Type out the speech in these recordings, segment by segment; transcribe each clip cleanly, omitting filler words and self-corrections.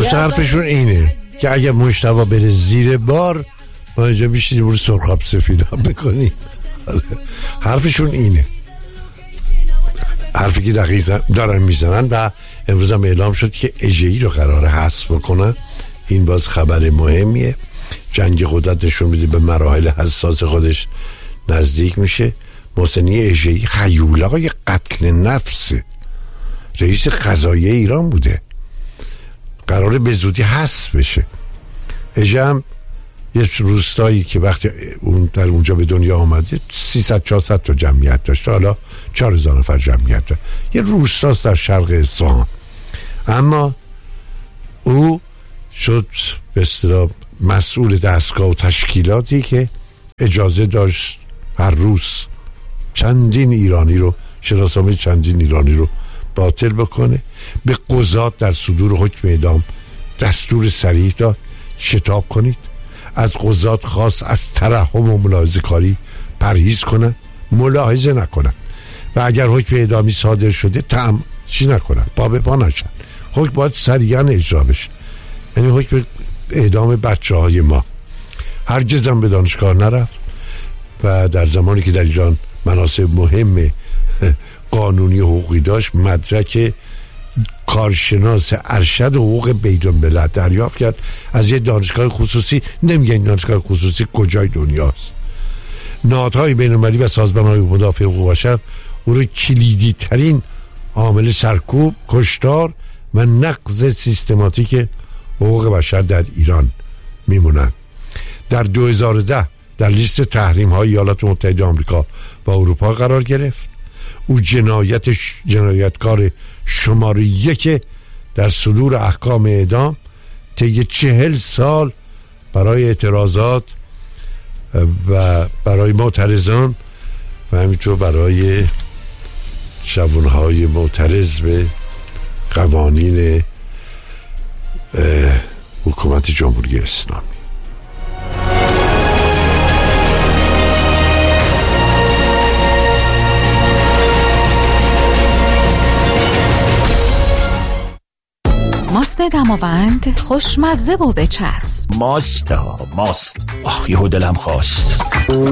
خلاص حرفشون اینه که اگه مجتبی بره زیر بار ما اینجا بیشتیم رو سرخاب سفیدا بکنیم. حرفشون اینه، حرفی که دقیق دارن میزنن. و امروز هم اعلام شد که اژه‌ای رو قراره حذف بکنن. این باز خبر مهمیه. جنگ قدرت نشون میده به مراحل حساس خودش نزدیک میشه. محسنی اژه‌ای خیولای قتل نفس رئیس قضاییه ایران بوده، قراره به زودی حذف بشه. اژه هم یه روستایی که وقتی اون در اونجا به دنیا آمده 300-400 تا جمعیت داشته، حالا 4000 نفر جمعیت داشته. یه روستاست در شرق اصفهان. اما او شد به اصطلاح مسئول دستگاه و تشکیلاتی که اجازه داشت هر روز چندین ایرانی رو، شناسنامه چندین ایرانی رو باطل بکنه. به قضات در صدور حکم اعدام دستور صریح داد شتاب کنید. از قضات خواست از ترحم و ملاحظه کاری پرهیز کنن، ملاحظه نکنن و اگر حکم اعدامی صادر شده چی نکنن، پا به پا نشن. حکم باید سریعا اجرا بشه. یعنی حکم اعدام بچه های ما. هرگز هم به دانشگاه نرفت و در زمانی که در ایران مناصب مهم قانونی حقوقی داشت مدرک کارشناس ارشد حقوق بین‌الملل دریافت کرد از یه دانشگاه خصوصی. نمیگن دانشگاه خصوصی کجای دنیاست. نهادهای بین‌المللی و سازمان‌های مدافع حقوق بشر او رو کلیدی ترین عامل سرکوب، کشتار و نقض سیستماتیک حقوق بشر در ایران میمونن. در 2010 در لیست تحریم‌های ایالات متحده آمریکا و اروپا قرار گرفت. او جنایتکار شماره 1 در صدور احکام اعدام طی 40 سال برای اعتراضات و برای معترضان و همینطور برای جوانهای معترض به قوانین حکومت جمهوری اسلامی. ماست دماوند خوشمزه و بچسب. ماست یهو دلم خواست.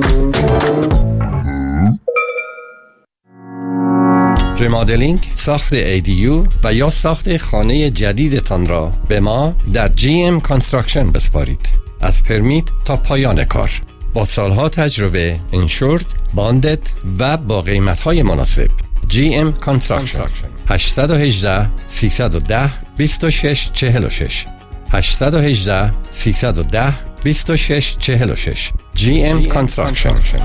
ریمادلینگ، ساخت ADU و یا ساخت خانه جدیدتان را به ما در GM Construction بسپارید. از پرمیت تا پایان کار با سالها تجربه، انشورد، باندد و با قیمت‌های مناسب. GM Construction 818 310 2646 818 310 2646 GM Construction.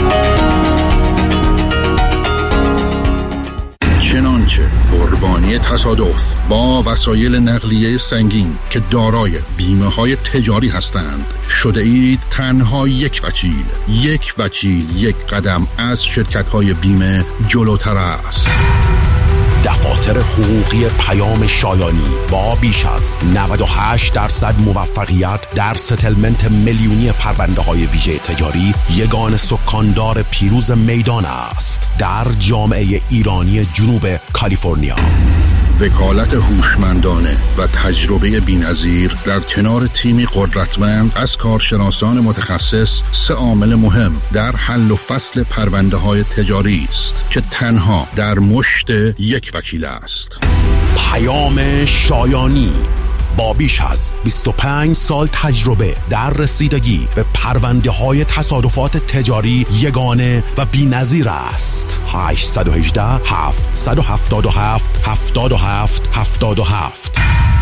چنانچه قربانی تصادف با وسایل نقلیه سنگین که دارای بیمه های تجاری هستند شده اید تنها یک وکیل یک قدم از شرکت های بیمه جلوتر است. دفاتر حقوقی پیام شایانی با بیش از 98% موفقیت در ستلمنت میلیونی پرونده های ویژه تجاری یگان سکاندار پیروز میدان است در جامعه ایرانی جنوب کالیفرنیا. وکالت هوشمندانه و تجربه بی‌نظیر در کنار تیمی قدرتمند از کارشناسان متخصص 3 عامل مهم در حل و فصل پرونده های تجاری است که تنها در مشت یک وکیل است. پیام شایانی با بیش از 25 سال تجربه در رسیدگی به پرونده های تصادفات تجاری یگانه و بی‌نظیر است. 818 777 77 77.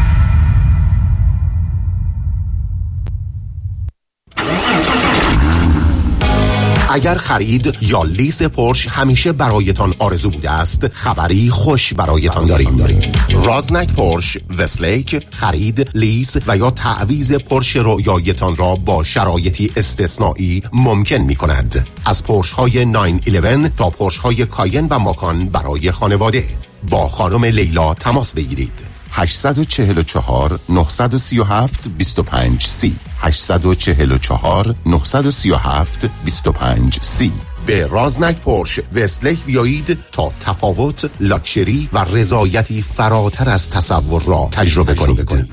اگر خرید یا لیز پورش همیشه برایتان آرزو بوده است، خبری خوش برایتان داریم. رازنک پورش وستلیک خرید، لیز و یا تعویض پورش رویایتان را با شرایطی استثنایی ممکن می کند. از پورش های 911 تا پورش های کاین و ماکان برای خانواده. با خانم لیلا تماس بگیرید. 844 937 25 30 844 937 25 30. به رازنک پورش وستلیک بیایید تا تفاوت، لاکچری و رضایتی فراتر از تصور را تجربه کنید.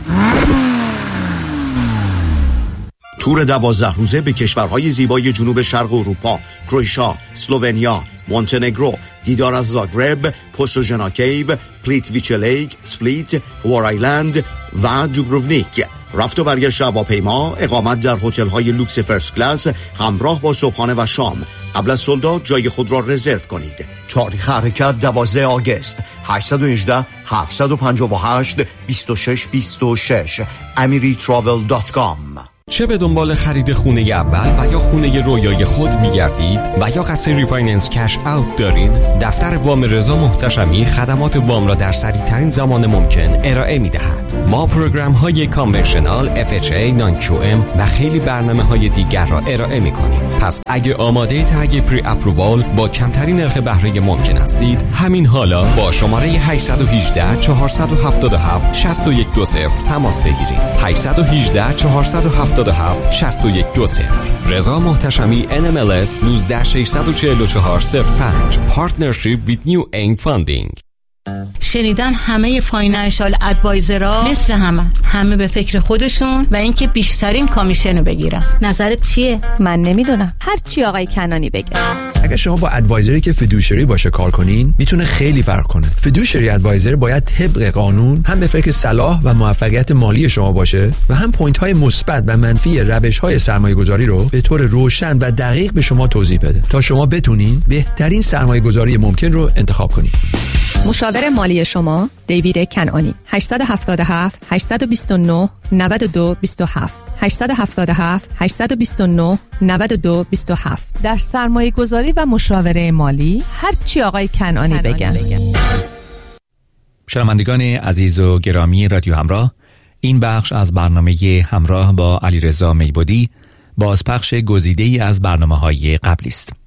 تور 12 روزه به کشورهای زیبای جنوب شرق اروپا، کرواتیا، اسلوونیا، مونتنگرو، دیدار از زاگرب، پوستوژنا کیو، پلیتویچ لیک، سپلیت، وار آیلند و دوبروونیک. رفت و برگشت هواپیما، اقامت در هتل‌های لوکس فرست کلاس همراه با صبحانه و شام. قبل از سولداد جای خود را رزرو کنید. تاریخ حرکت 12 آگوست. 818 758 2626 amiritravel.com. چه به دنبال خرید خونه اول و یا خونه رویای خود می‌گردید و یا قصد ریفایننس کش اوت دارین، دفتر وام رضا محتشمی خدمات وام را در سریع‌ترین زمان ممکن ارائه می‌دهد. ما پروگرام‌های کانونشنال، FHA، نان QM و خیلی برنامه‌های دیگر را ارائه می‌کنیم. پس اگه آماده تگ پری اپرووال با کمترین نرخ بهره ممکن هستید، همین حالا با شماره 818 477 6120 تماس بگیرید. 818 477 6120. رضا محتشمی NMLS 1964405. Partnership with New Aim Funding. شنیدن همه فاینانشال ادوایزرها مثل همه به فکر خودشون و اینکه بیشترین کامیشن رو بگیرن. نظرت چیه؟ من نمیدونم، هر چی آقای کنانی بگه. اگه شما با ادوایزری که فیدوشری باشه کار کنین، میتونه خیلی فرق کنه. فیدوشری ادوایزر باید طبق قانون هم به فکر صلاح و موفقیت مالی شما باشه و هم پوینت های مثبت و منفی روش های سرمایه گذاری رو به طور روشن و دقیق به شما توضیح بده تا شما بتونین بهترین سرمایه گذاری ممکن رو انتخاب کنین. مشاور مالی شما دیوید کنعانی. 877 829 92 27 877 829 92 27. در سرمایه گذاری و مشاوره مالی هر چی آقای کنعانی بگن. شنوندگان عزیز و گرامی رادیو همراه، این بخش از برنامه همراه با علیرضا میبودی بازپخش گزیده‌ای از برنامه‌های قبلی است.